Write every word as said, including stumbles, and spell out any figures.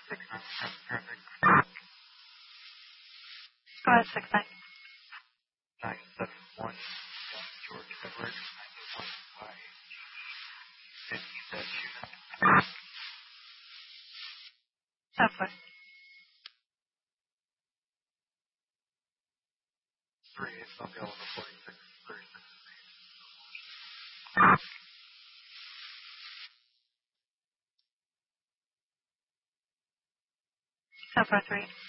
six nine seven traffic. Go ahead, six nine. nine seven one George Edward nine one five. And you said shooter. Seven. Three eight South Alabama forty-six thirty-six. Seven three.